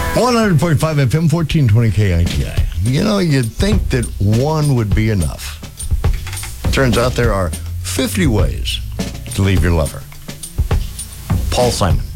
100.5 FM, 1420 KITI. You know, you'd think that one would be enough. Turns out there are 50 ways to leave your lover. Paul Simon.